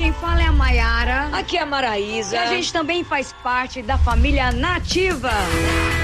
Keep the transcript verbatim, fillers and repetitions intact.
quem fala é a Maiara. Aqui é a Maraísa. E a gente também faz parte da família Nativa.